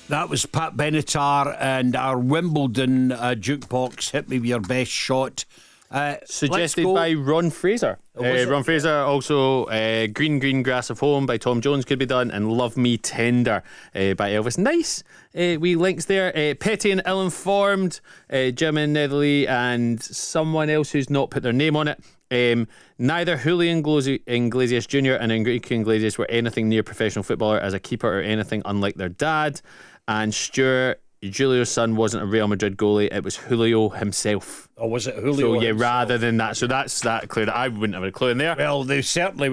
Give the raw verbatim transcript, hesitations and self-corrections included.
That was Pat Benatar and our Wimbledon uh, jukebox. Hit me with your best shot. Uh, Suggested by Ron Fraser. Oh, uh, was it? Ron Fraser. Also, uh, Green Green Grass of Home by Tom Jones could be done, and Love Me Tender uh, by Elvis. Nice uh, wee links there. Uh, Petty and Ill-Informed, uh, Jim and Netherly, and someone else who's not put their name on it. Um, neither Julian Glasi- Iglesias Junior and Enrique Iglesias were anything near professional footballer as a keeper or anything unlike their dad. And Stuart, Julio's son, wasn't a Real Madrid goalie, it was Julio himself. Or was it Julio? So yeah, himself? rather than that, so that's that clue that I wouldn't have a clue in there. Well, they certainly